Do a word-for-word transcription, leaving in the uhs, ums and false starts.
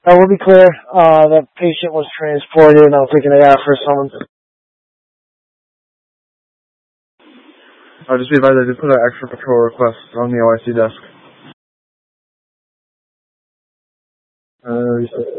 I will be clear. Uh, the patient was transported and I'll take an A R for someone. I'll just be advised I did put an extra patrol request on the O I C desk. Uh,